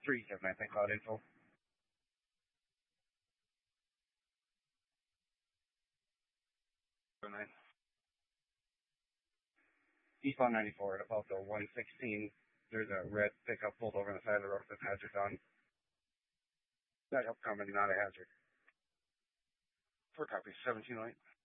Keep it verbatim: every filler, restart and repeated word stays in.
three seven, I think, cloud info. nine. Eastbound ninety-four at about the one sixteen. There's a red pickup pulled over on the side of the road with hazard on. That help coming, not a hazard. Four copies, seventeen light.